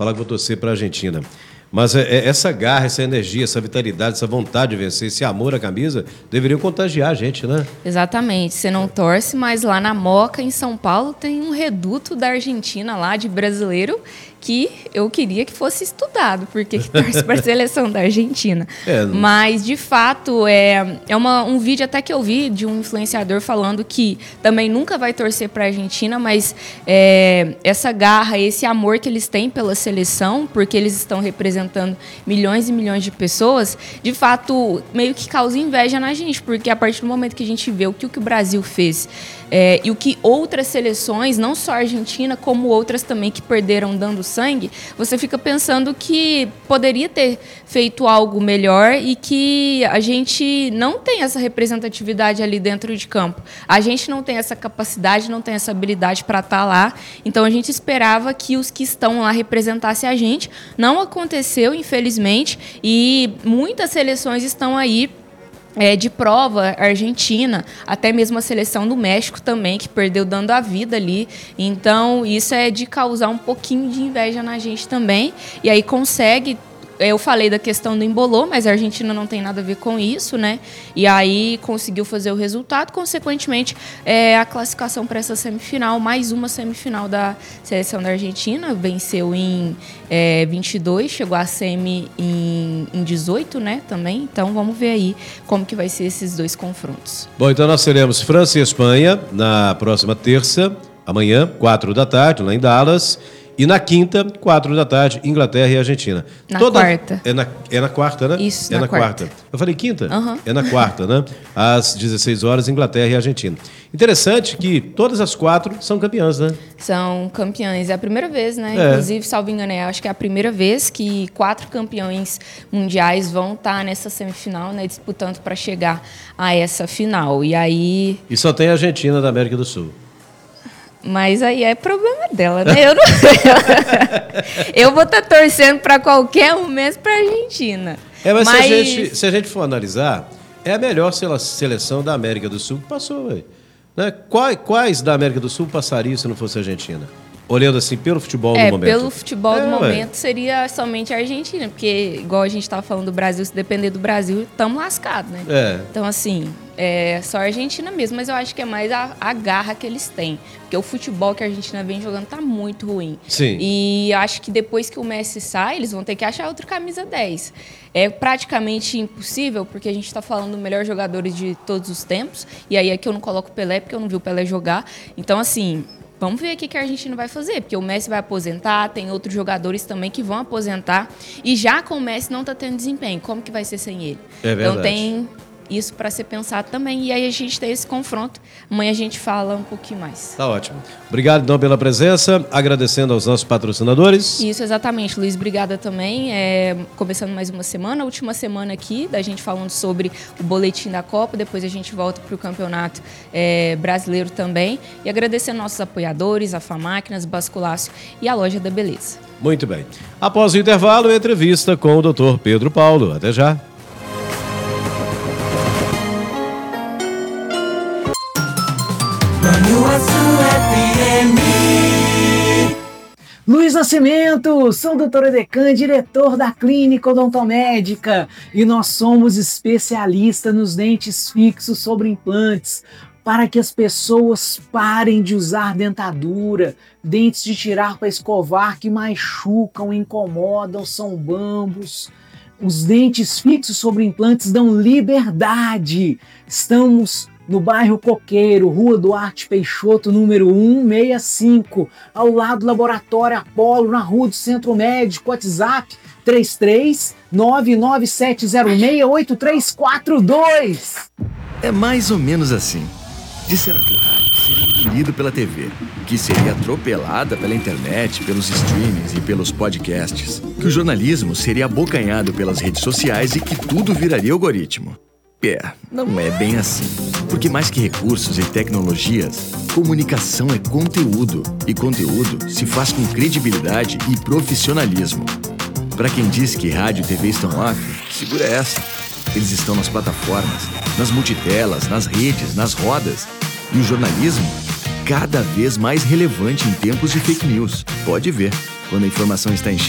falar que vou torcer para a Argentina. Mas essa garra, essa energia, essa vitalidade, essa vontade de vencer, esse amor à camisa, deveriam contagiar a gente, né? Exatamente. Você não torce, mas lá na Moca, em São Paulo, tem um reduto da Argentina lá, de brasileiro, que eu queria que fosse estudado, porque que torce para a seleção da Argentina. Mas, de fato, é um vídeo até que eu vi de um influenciador falando que também nunca vai torcer para a Argentina, mas essa garra, esse amor que eles têm pela seleção, porque eles estão representando milhões e milhões de pessoas, de fato, meio que causa inveja na gente, porque a partir do momento que a gente vê o que o Brasil fez e o que outras seleções, não só a Argentina, como outras também que perderam dando sangue, você fica pensando que poderia ter feito algo melhor e que a gente não tem essa representatividade ali dentro de campo. A gente não tem essa capacidade, não tem essa habilidade para estar lá. Então, a gente esperava que os que estão lá representassem a gente. Não aconteceu, infelizmente, e muitas seleções estão aí de prova, Argentina, até mesmo a seleção do México também, que perdeu dando a vida ali. Então, isso é de causar um pouquinho de inveja na gente também. E aí consegue... Eu falei da questão do embolou, mas a Argentina não tem nada a ver com isso, né? E aí conseguiu fazer o resultado, consequentemente, a classificação para essa semifinal, mais uma semifinal da seleção da Argentina, venceu em 22, chegou à semi em 18, né, também. Então vamos ver aí como que vai ser esses dois confrontos. Bom, então nós teremos França e Espanha na próxima terça, amanhã, 4 da tarde, lá em Dallas. E na quinta, 4 da tarde, Inglaterra e Argentina. Quarta. É na quarta, né? Isso, na quarta. Eu falei quinta? Uhum. É na quarta, né? Às 16 horas, Inglaterra e Argentina. Interessante que todas as 4 são campeãs, né? São campeãs. É a primeira vez, né? Inclusive, salvo engano, acho que é a primeira vez que 4 campeões mundiais vão estar nessa semifinal, né? Disputando para chegar a essa final. E aí... E só tem a Argentina da América do Sul. Mas aí é problema dela, né? Eu vou estar torcendo para qualquer um, mesmo para a Argentina. Mas se a gente for analisar, é a melhor seleção da América do Sul que passou, velho. Né? Quais da América do Sul passariam se não fosse a Argentina? Olhando assim, pelo futebol do momento. Pelo futebol do momento, seria somente a Argentina. Porque, igual a gente estava falando do Brasil, se depender do Brasil, estamos lascados, né? Então, assim, só a Argentina mesmo. Mas eu acho que é mais a garra que eles têm. Porque o futebol que a Argentina vem jogando tá muito ruim. Sim. E acho que depois que o Messi sai, eles vão ter que achar outra camisa 10. É praticamente impossível, porque a gente está falando dos melhores jogadores de todos os tempos. E aí aqui eu não coloco o Pelé, porque eu não vi o Pelé jogar. Então, assim... Vamos ver o que a Argentina vai fazer, porque o Messi vai aposentar, tem outros jogadores também que vão aposentar, e já com o Messi não está tendo desempenho. Como que vai ser sem ele? É verdade. Então tem isso para ser pensado também, e aí a gente tem esse confronto. Amanhã a gente fala um pouquinho mais. Tá ótimo. Obrigado, então, pela presença, agradecendo aos nossos patrocinadores. Isso, exatamente, Luiz, obrigada também. Começando mais uma semana, a última semana aqui, da gente falando sobre o boletim da Copa, depois a gente volta para o campeonato brasileiro também, e agradecendo nossos apoiadores, a Famáquinas, Basculácio e a Loja da Beleza. Muito bem. Após o intervalo, entrevista com o Dr. Pedro Paulo. Até já. Luiz Nascimento, sou o Dr. Edecan, diretor da Clínica Odontomédica, e nós somos especialistas nos dentes fixos sobre implantes, para que as pessoas parem de usar dentadura, dentes de tirar para escovar que machucam, incomodam, são bambos. Os dentes fixos sobre implantes dão liberdade. Estamos no bairro Coqueiro, Rua Duarte Peixoto, número 165, ao lado do Laboratório Apolo, na Rua do Centro Médico. WhatsApp 33-99706-8342. É mais ou menos assim. Disseram que o rádio seria engolido pela TV, que seria atropelada pela internet, pelos streamings e pelos podcasts, que o jornalismo seria abocanhado pelas redes sociais e que tudo viraria algoritmo. Não é bem assim. Porque mais que recursos e tecnologias, comunicação é conteúdo. E conteúdo se faz com credibilidade e profissionalismo. Para quem diz que rádio e TV estão off, segura essa. Eles estão nas plataformas, nas multitelas, nas redes, nas rodas. E o jornalismo, cada vez mais relevante em tempos de fake news. Pode ver, quando a informação está em